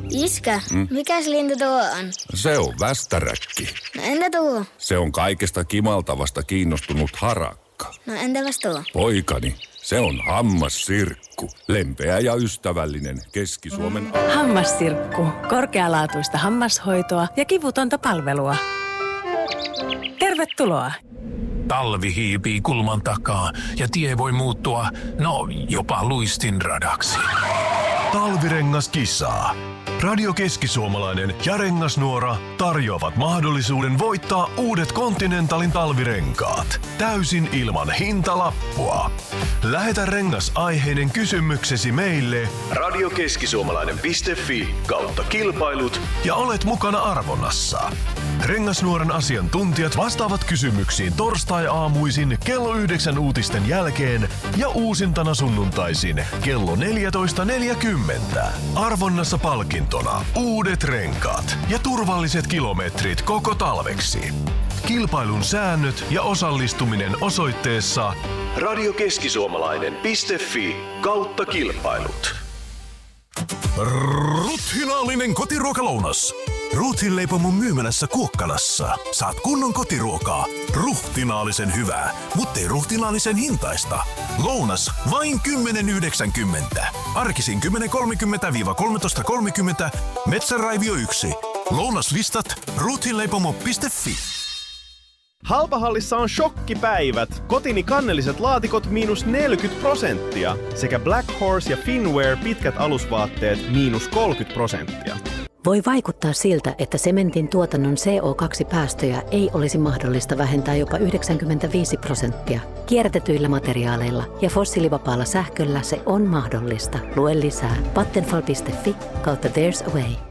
Iskä, mikäs lintu tuo on? Se on västäräkki. No entä tuo? Se on kaikesta kimaltavasta kiinnostunut harakka. No entäpäs tuo? Poikani, se on hammassirkku. Lempeä ja ystävällinen Keski-Suomen... Hammassirkku. Korkealaatuista hammashoitoa ja kivutonta palvelua. Tervetuloa. Talvi hiipii kulman takaa ja tie voi muuttua, jopa luistinradaksi. Talvirengaskisaa. Radio Keski-Suomalainen ja Rengasnuora tarjoavat mahdollisuuden voittaa uudet Continentalin talvirenkaat. Täysin ilman hintalappua. Lähetä rengasaiheinen kysymyksesi meille radiokeskisuomalainen.fi/kilpailut ja olet mukana arvonnassa. Rengasnuoren asiantuntijat vastaavat kysymyksiin torstai-aamuisin kello 9 uutisten jälkeen ja uusintana sunnuntaisin kello 14.40. Arvonnassa palkintona uudet renkaat ja turvalliset kilometrit koko talveksi. Kilpailun säännöt ja osallistuminen osoitteessa radiokeskisuomalainen.fi/kilpailut. Ruthinaallinen kotiruokalounas. Ruthin leipomon myymälässä Kuokkalassa. Saat kunnon kotiruokaa. Ruhtinaallisen hyvää, mutta ei ruhtinaallisen hintaista. Lounas vain 10,90. Arkisin 10.30–13.30. Metsäraivio 1. Lounaslistat ruthinleipomo.fi. Halpahallissa on shokkipäivät. Kotini kannelliset laatikot -40% sekä Black Horse ja Finwear pitkät alusvaatteet -30%. Voi vaikuttaa siltä, että sementin tuotannon CO2-päästöjä ei olisi mahdollista vähentää jopa 95%. Kierrätetyillä materiaaleilla ja fossiilivapaalla sähköllä se on mahdollista. Lue lisää vattenfall.fi/there's a way.